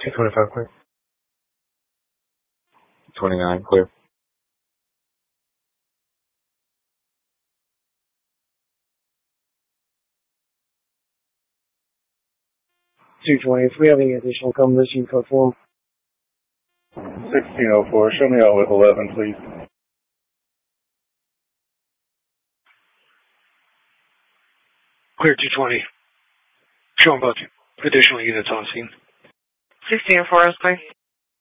225 clear. 29 clear. 220, if we have any additional comments, you can code for 1604, show me out with 11, please. Clear 220. Show them both additional units on scene. 1604 is clear.